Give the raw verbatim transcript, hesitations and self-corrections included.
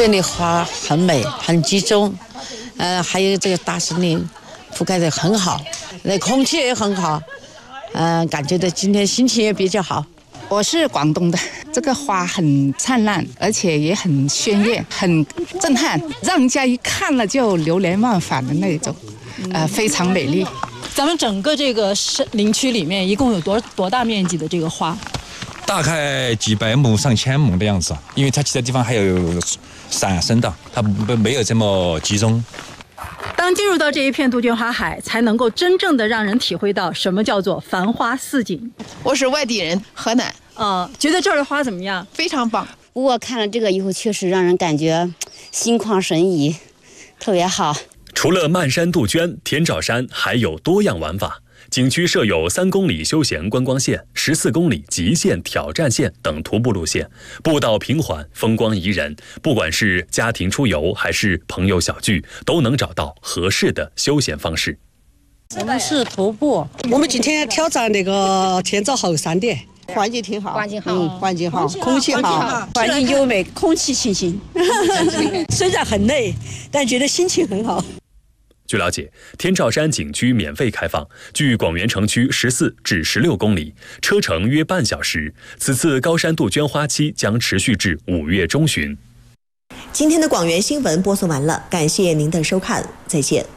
这里花很美，很集中，呃，还有这个大森林覆盖得很好，那空气也很好，嗯、呃，感觉到今天心情也比较好。 我是广东的，这个花很灿烂，而且也很鲜艳，很震撼，让人家一看了就流连忘返的那种，呃，非常美丽。 咱们整个这个林区里面一共有多多大面积的这个花？ 大概几百亩、上千亩的样子，因为它其他地方还有散生的，它没有这么集中。 当进入到这一片杜鹃花海，才能够真正的让人体会到什么叫做繁花似锦。 我是外地人，河南。 呃，觉得这儿的花怎么样？ 非常棒。 我看了这个以后，确实让人感觉心旷神怡，特别好。 除了漫山杜鹃，天照山还有多样玩法。景区设有三公里休闲观光线、十四公里极限挑战线等徒步路线，步道平缓，风光宜人。不管是家庭出游还是朋友小聚，都能找到合适的休闲方式。 我们是徒步， 我们今天挑战那个天照后山点。 环境挺好， 环境好， 嗯，环境好，空气好， 环境优美，空气清新。虽然很累，但觉得心情很好。 据了解，天照山景区免费开放，距广元城区十四至十六公里，车程约半小时。此次高山杜鹃花期将持续至五月中旬。 今天的广元新闻播送完了，感谢您的收看，再见。